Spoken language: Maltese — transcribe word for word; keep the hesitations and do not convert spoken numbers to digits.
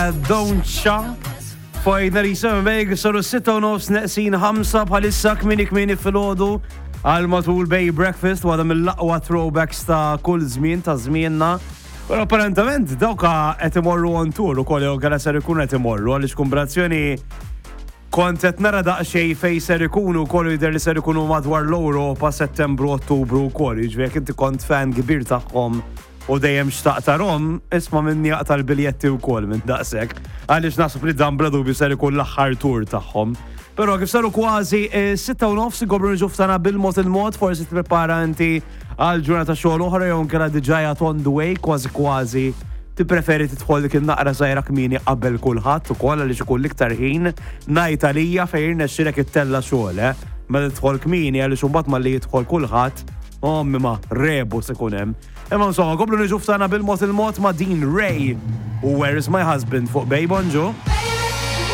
Don't Sha Finally Seven Vegas saru sitta u nofs neqsin ħamsa bħalissa kmini kmini fil-ħodu għal matul Bay Breakfast wada mill-laqwa throwbacks ta' kull żmien ta' żmienna. Però apparentament dawka qed imorru on tour ukoll jew għala ser ikunu qed imorru għaliex kumbrazzjoni kont qed nara daqsxejn fejn ser ikunu wkoll jidher li ser ikunu madwar l-Ewropa Settembru Ottubru wkoll, jiġifieri jekk inti kont fan kbir tagħhom u dejjem xtaqtarhom, isma' minni jaqta' l-biljetti wkoll minn daqshekk għaliex naħseb li dan bla dubju ser ikun l-aħħar tour tagħhom. Però kif saru kważi sitta u nofs igobru niġu ftana bil-mod il-mod, forsi tipprepara inti għal ġurnata xogħol oħra jew nkella diġà jgħat on the way, kważi kważi tippreferi tidħol dik in-naqra żgħira kmieni qabel kulħadd ukoll għaliex ikun l-iktar ħin ngħid għalija fejn irnexxielek ittella xogħol, eh? Meta tidħol kmieni għaliex imbagħad malli jidħol kulħadd, ommi ma rebus ikun hemm. Imma insomma, goblu niġu ftana bil-mod il-mod ma' Dean Ray u Where is my husband fuq Bay Bonjo.